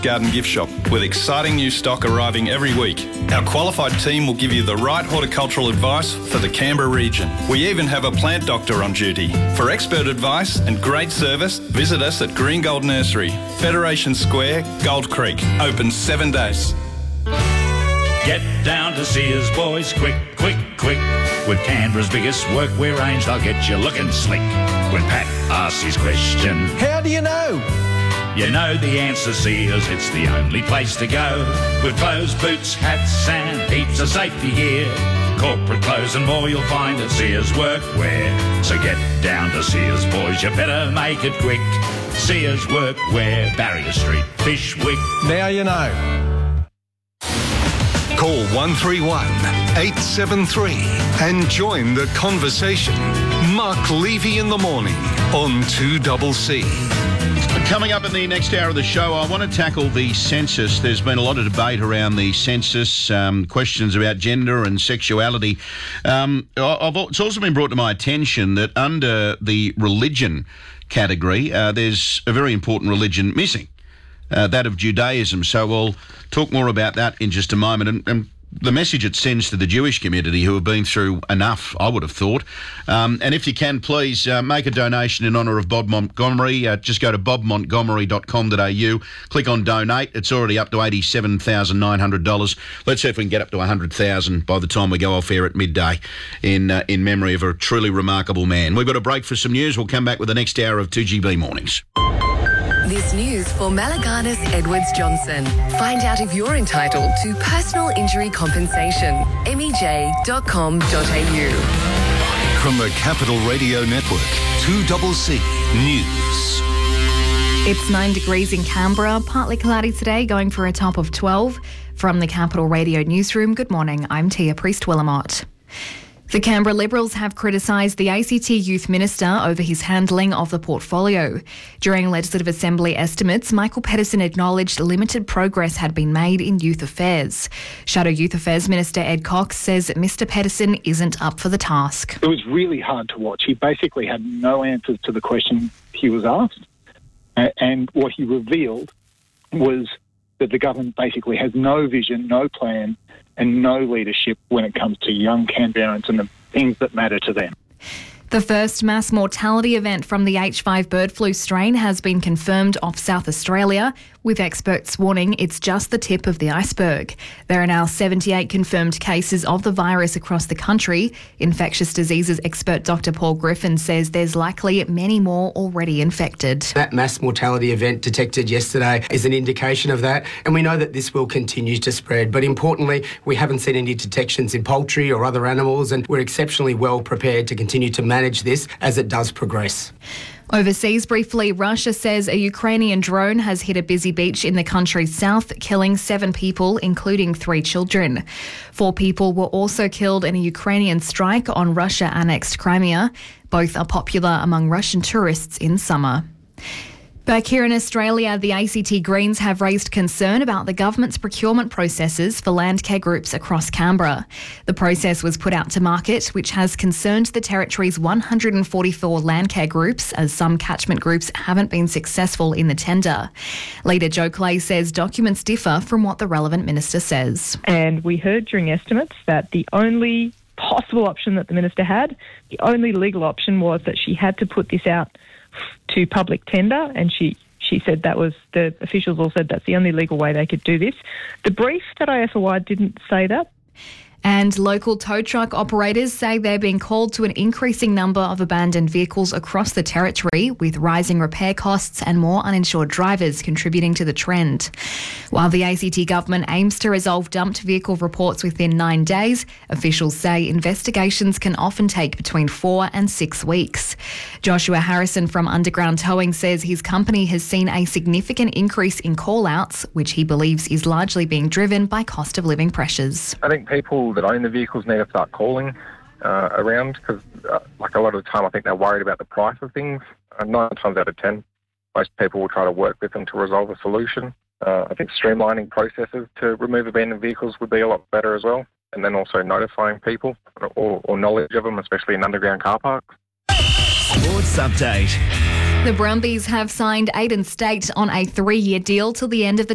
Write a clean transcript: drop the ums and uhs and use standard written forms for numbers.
Garden gift shop with exciting new stock arriving every week. Our qualified team will give you the right horticultural advice for the Canberra region. We even have a plant doctor on duty. For expert advice and great service, visit us at Green Gold Nursery, Federation Square, Gold Creek. Open 7 days. Get down to Sears, boys, quick, quick, quick. With Canberra's biggest workwear range, they'll get you looking slick. When Pat asks his question, how do you know? You know the answer, Sears, it's the only place to go. With clothes, boots, hats and heaps of safety gear. Corporate clothes and more you'll find at Sears Workwear. So get down to Sears, boys, you better make it quick. Sears Workwear, Barrier Street, Fishwick. Now you know. Call 131 873 and join the conversation. Mark Levy in the morning on 2CC. Coming up in the next hour of the show, I want to tackle the census. There's been a lot of debate around the census, questions about gender and sexuality. It's also been brought to my attention that under the religion category, there's a very important religion missing, that of Judaism. So we'll talk more about that in just a moment. And the message it sends to the Jewish community who have been through enough, I would have thought. And if you can, please make a donation in honour of Bob Montgomery. Just go to bobmontgomery.com.au, click on donate. It's already up to $87,900. Let's see if we can get up to $100,000 by the time we go off air at midday in memory of a truly remarkable man. We've got a break for some news. We'll come back with the next hour of 2GB Mornings. This news for Malaganas Edwards Johnson. Find out if you're entitled to personal injury compensation. MEJ.com.au. From the Capital Radio Network, 2CC News. It's 9 degrees in Canberra, partly cloudy today, going for a top of 12. From the Capital Radio Newsroom, good morning, I'm Tia Priest-Willamott. The Canberra Liberals have criticised the ACT Youth Minister over his handling of the portfolio. During Legislative Assembly estimates, Michael Pedersen acknowledged limited progress had been made in youth affairs. Shadow Youth Affairs Minister Ed Cox says Mr Pedersen isn't up for the task. It was really hard to watch. He basically had no answers to the question he was asked. And what he revealed was that the government basically has no vision, no plan, and no leadership when it comes to young Canberrans and the things that matter to them. The first mass mortality event from the H5 bird flu strain has been confirmed off South Australia, with experts warning it's just the tip of the iceberg. There are now 78 confirmed cases of the virus across the country. Infectious diseases expert Dr Paul Griffin says there's likely many more already infected. That mass mortality event detected yesterday is an indication of that, and we know that this will continue to spread. But importantly, we haven't seen any detections in poultry or other animals, and we're exceptionally well prepared to continue to manage this as it does progress. Overseas briefly, Russia says a Ukrainian drone has hit a busy beach in the country's south, killing 7 people, including 3 children. 4 people were also killed in a Ukrainian strike on Russia-annexed Crimea. Both are popular among Russian tourists in summer. Back here in Australia, the ACT Greens have raised concern about the government's procurement processes for landcare groups across Canberra. The process was put out to market, which has concerned the territory's 144 landcare groups, as some catchment groups haven't been successful in the tender. Leader Joe Clay says documents differ from what the relevant minister says. And we heard during estimates that the only possible option that the minister had, the only legal option, was that she had to put this out to public tender, and she said that was, the officials all said that's the only legal way they could do this. The brief that IFOI didn't say that. And local tow truck operators say they're being called to an increasing number of abandoned vehicles across the territory, with rising repair costs and more uninsured drivers contributing to the trend. While the ACT government aims to resolve dumped vehicle reports within 9 days, officials say investigations can often take between 4 and 6 weeks. Joshua Harrison from Underground Towing says his company has seen a significant increase in call-outs, which he believes is largely being driven by cost of living pressures. I think people that own the vehicles need to start calling around, because like a lot of the time I think they're worried about the price of things. 9 times out of 10, most people will try to work with them to resolve a solution. I think streamlining processes to remove abandoned vehicles would be a lot better as well, and then also notifying people or knowledge of them, especially in underground car parks. Sports update. The Brumbies have signed Aiden State on a 3-year deal till the end of the